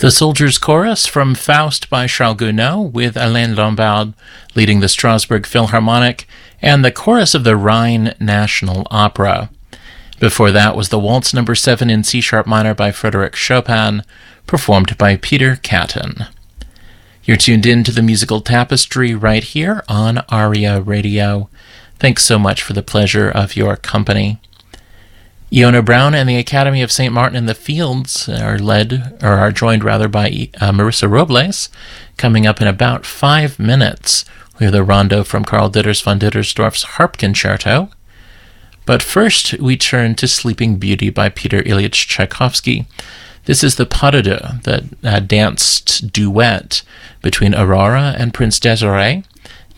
The Soldiers' Chorus from Faust by Charles Gounod, with Alain Lombard leading the Strasbourg Philharmonic, and the chorus of the Rhine National Opera. Before that was the Waltz No. 7 in C-sharp minor by Frédéric Chopin, performed by Peter Catton. You're tuned in to the musical tapestry right here on ARIA Radio. Thanks so much for the pleasure of your company. Iona Brown and the Academy of St. Martin in the Fields are joined by Marissa Robles. Coming up in about 5 minutes, we have the rondo from Karl Ditters von Dittersdorf's Harp Concerto. But first, we turn to Sleeping Beauty by Peter Ilyich Tchaikovsky. This is the pas de deux, the danced duet between Aurora and Prince Desiree.